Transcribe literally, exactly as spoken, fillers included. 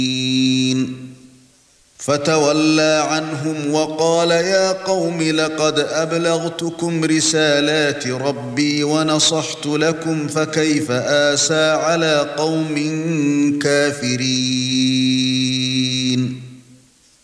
فتولى عنهم وقال يا قوم لقد أبلغتكم رسالات ربي ونصحت لكم فكيف آسى على قوم كافرين